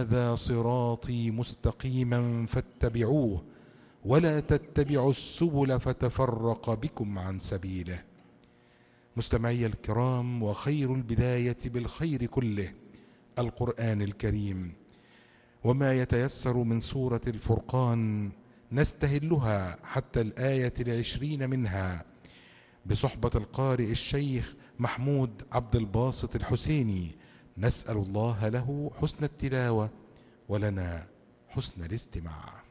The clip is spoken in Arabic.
هذا صراطي مستقيما فاتبعوه ولا تتبعوا السبل فتفرق بكم عن سبيله. مستمعي الكرام، وخير البداية بالخير كله القرآن الكريم، وما يتيسر من سورة الفرقان نستهلها حتى الآية 20 منها بصحبة القارئ الشيخ محمود عبد الباسط الحسيني. نسأل الله له حسن التلاوة ولنا حسن الاستماع.